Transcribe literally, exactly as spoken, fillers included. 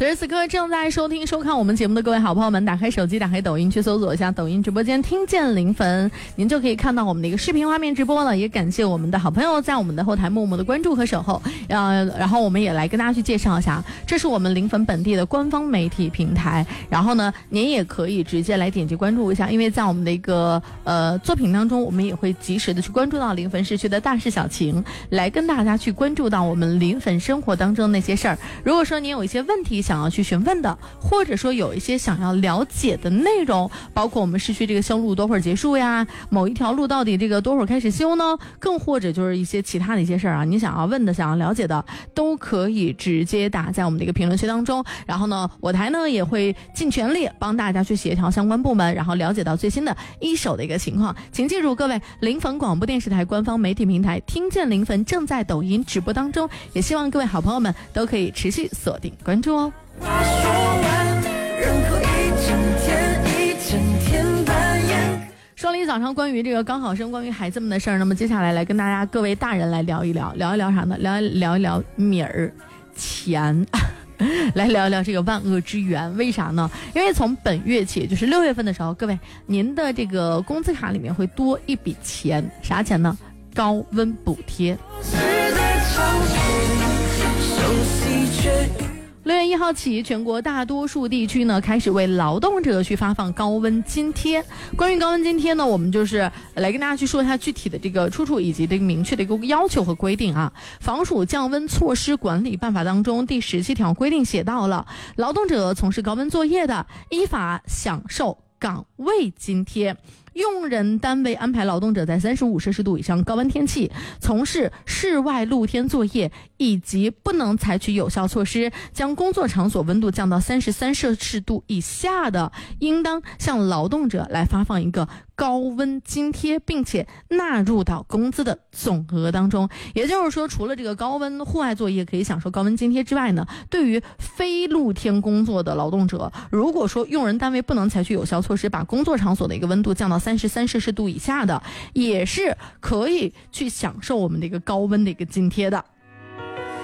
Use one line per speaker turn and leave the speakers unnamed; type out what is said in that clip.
此时此刻正在收听收看我们节目的各位好朋友们，打开手机，打开抖音，去搜索一下抖音直播间听见零分，您就可以看到我们的一个视频画面直播了。也感谢我们的好朋友在我们的后台默默的关注和守候。呃，然后我们也来跟大家去介绍一下，这是我们零粉本地的官方媒体平台。然后呢，您也可以直接来点击关注一下，因为在我们的一个呃作品当中，我们也会及时的去关注到零粉市区的大事小情，来跟大家去关注到我们零粉生活当中那些事儿。如果说您有一些问题想要去询问的，或者说有一些想要了解的内容，包括我们市区这个修路多会儿结束呀，某一条路到底这个多会儿开始修呢，更或者就是一些其他的一些事儿啊，你想要问的想要了解的都可以直接打在我们的一个评论区当中。然后呢，我台呢也会尽全力帮大家去协调相关部门，然后了解到最新的一手的一个情况。请记住各位，零粉广播电视台官方媒体平台听见零粉正在抖音直播当中，也希望各位好朋友们都可以持续锁定关注哦。话说完，人口一整天一整天扮演。说了一早上关于这个高考生、关于孩子们的事儿，那么接下来来跟大家各位大人来聊一聊，聊一聊啥呢？聊一聊一聊米儿钱。来聊一聊这个万恶之源，为啥呢？因为从本月起，就是六月份的时候，各位您的这个工资卡里面会多一笔钱，啥钱呢？高温补贴。六月一号起，全国大多数地区呢开始为劳动者去发放高温津贴。关于高温津贴呢，我们就是来跟大家去说一下具体的这个出处以及这个明确的一个要求和规定啊。防暑降温措施管理办法当中第十七条规定写到了，劳动者从事高温作业的，依法享受岗位津贴。用人单位安排劳动者在三十五摄氏度以上高温天气从事室外露天作业，以及不能采取有效措施将工作场所温度降到三十三摄氏度以下的，应当向劳动者来发放一个高温津贴，并且纳入到工资的总额当中。也就是说，除了这个高温户外作业可以享受高温津贴之外呢，对于非露天工作的劳动者，如果说用人单位不能采取有效措施把工作场所的一个温度降到三十三摄氏度以下的，也是可以去享受我们的一个高温的一个津贴的。